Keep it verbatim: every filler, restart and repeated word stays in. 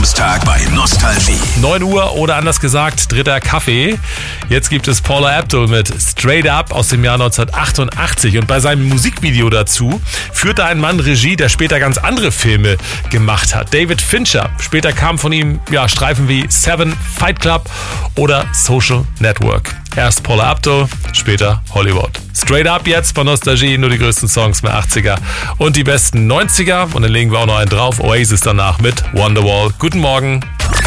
Tag bei Nostalgie. neun Uhr oder anders gesagt, dritter Kaffee. Jetzt gibt es Paula Abdul mit Straight Up aus dem Jahr neunzehnhundertachtundachtzig. Und bei seinem Musikvideo dazu führte ein Mann Regie, der später ganz andere Filme gemacht hat. David Fincher. Später kamen von ihm ja, Streifen wie Seven, Fight Club oder Social Network. Erst Paula Abdul, später Hollywood. Straight Up jetzt bei Nostalgie, nur die größten Songs mehr achtziger und die besten neunziger. Und dann legen wir auch noch einen drauf. Oasis danach mit Wonderwall. Guten Morgen.